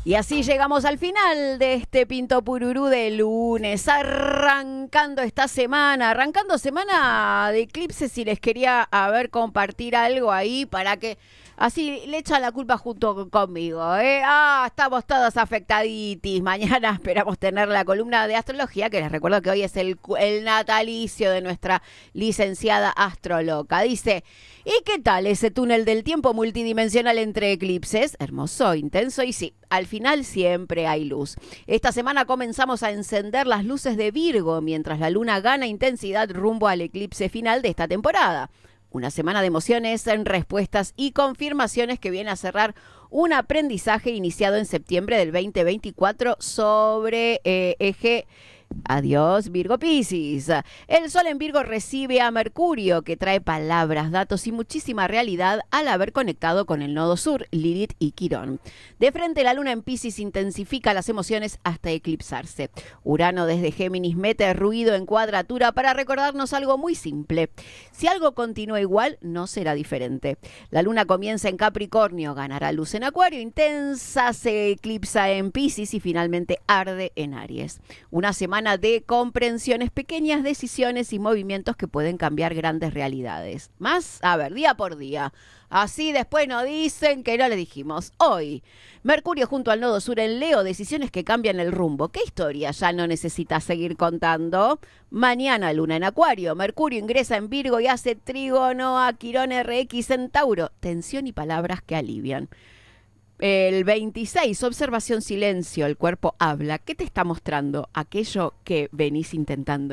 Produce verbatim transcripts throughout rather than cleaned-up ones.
Y así llegamos al final de este Pinto Pururú de lunes, arrancando esta semana, arrancando semana de eclipses, y les quería a ver compartir algo ahí para que así le echan la culpa junto conmigo, ¿eh? Ah, estamos todos afectaditis. Mañana esperamos tener la columna de astrología, que les recuerdo que hoy es el, el natalicio de nuestra licenciada astroloca. Dice, ¿y qué tal ese túnel del tiempo multidimensional entre eclipses? Hermoso, intenso y sí, al final siempre hay luz. Esta semana comenzamos a encender las luces de Virgo mientras la luna gana intensidad rumbo al eclipse final de esta temporada. Una semana de emociones, en respuestas y confirmaciones que viene a cerrar un aprendizaje iniciado en septiembre del veinte veinticuatro sobre eh, eje... Adiós, Virgo Piscis. El Sol en Virgo recibe a Mercurio, que trae palabras, datos y muchísima realidad al haber conectado con el nodo sur, Lilith y Quirón. De frente, la Luna en Piscis intensifica las emociones hasta eclipsarse. Urano desde Géminis mete ruido en cuadratura para recordarnos algo muy simple. Si algo continúa igual, no será diferente. La Luna comienza en Capricornio, ganará luz en Acuario, intensa se eclipsa en Piscis y finalmente arde en Aries. Una semana de comprensiones, pequeñas decisiones y movimientos que pueden cambiar grandes realidades. Más, a ver, día por día. Así después nos dicen que no le dijimos. Hoy, Mercurio junto al nodo sur en Leo, decisiones que cambian el rumbo. ¿Qué historia ya no necesitas seguir contando? Mañana, Luna en Acuario. Mercurio ingresa en Virgo y hace trígono a Quirón R X en Tauro. Tensión y palabras que alivian. El veintiséis, observación, silencio, el cuerpo habla. ¿Qué te está mostrando? Aquello que venís intentando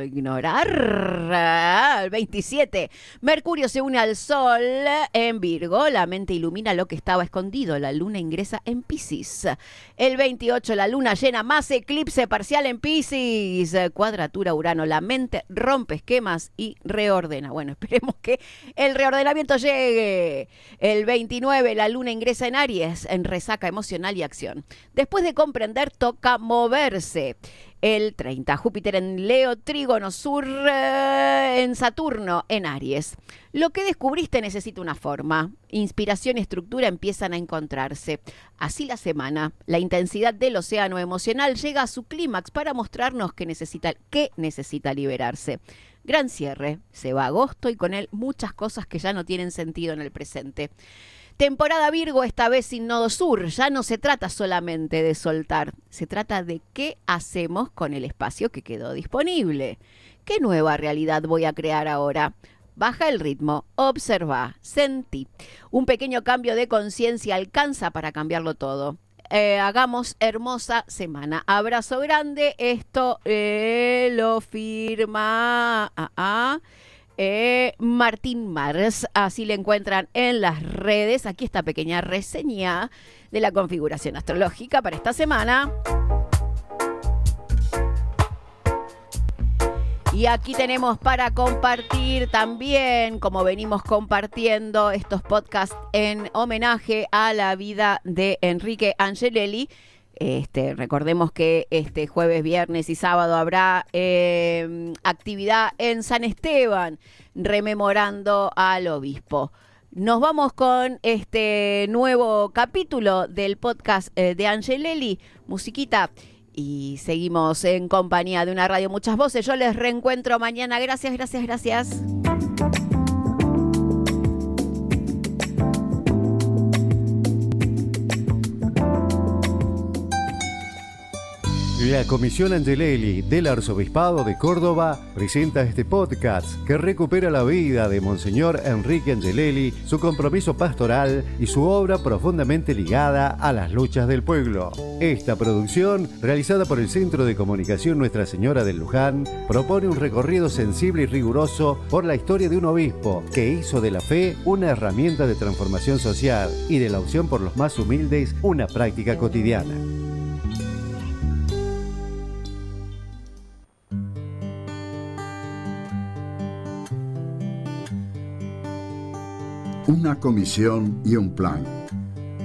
ignorar. El veintisiete, Mercurio se une al Sol en Virgo. La mente ilumina lo que estaba escondido. La Luna ingresa en Piscis. El veintiocho, la Luna llena más eclipse parcial en Piscis. Cuadratura Urano. La mente rompe esquemas y reordena. Bueno, esperemos que el reordenamiento llegue. El veintinueve, la Luna ingresa en Aries, en resaca emocional y acción. Después de comprender, toca moverse. El treinta, Júpiter en Leo, trígono sur eh, en Saturno en Aries. Lo que descubriste necesita una forma. Inspiración y estructura empiezan a encontrarse. Así la semana, la intensidad del océano emocional llega a su clímax para mostrarnos que necesita, que necesita liberarse. Gran cierre. Se va agosto y con él muchas cosas que ya no tienen sentido en el presente. Temporada Virgo, esta vez sin nodo sur. Ya no se trata solamente de soltar, se trata de qué hacemos con el espacio que quedó disponible. ¿Qué nueva realidad voy a crear ahora? Baja el ritmo, observa, sentí. Un pequeño cambio de conciencia alcanza para cambiarlo todo. Eh, hagamos hermosa semana. Abrazo grande. Esto eh, lo firma... Ah, ah. Eh, Martín Mars, así le encuentran en las redes. Aquí esta pequeña reseña de la configuración astrológica para esta semana. Y aquí tenemos para compartir también, como venimos compartiendo estos podcasts en homenaje a la vida de Enrique Angelelli. Este, recordemos que este jueves, viernes y sábado habrá eh, actividad en San Esteban, rememorando al obispo. Nos vamos con este nuevo capítulo del podcast eh, de Angelelli, musiquita, y seguimos en compañía de una radio Muchas Voces. Yo les reencuentro mañana. Gracias, gracias, gracias. La Comisión Angelelli del Arzobispado de Córdoba presenta este podcast que recupera la vida de Monseñor Enrique Angelelli, su compromiso pastoral y su obra profundamente ligada a las luchas del pueblo. Esta producción, realizada por el Centro de Comunicación Nuestra Señora del Luján, propone un recorrido sensible y riguroso por la historia de un obispo que hizo de la fe una herramienta de transformación social y de la opción por los más humildes una práctica cotidiana. Una comisión y un plan.